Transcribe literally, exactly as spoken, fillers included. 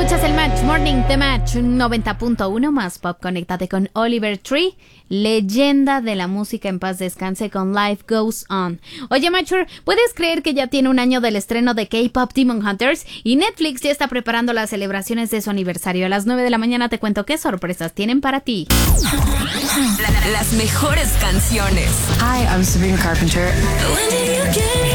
Escuchas el Match Morning de Match noventa punto uno más pop. Conéctate con Oliver Tree, leyenda de la música, en paz descanse, con Life Goes On. Oye, Matcher, ¿puedes creer que ya tiene un año del estreno de K-Pop Demon Hunters? Y Netflix ya está preparando las celebraciones de su aniversario. A las nueve de la mañana te cuento qué sorpresas tienen para ti. La- las mejores canciones. Hi, I'm Sabrina Carpenter. When did you get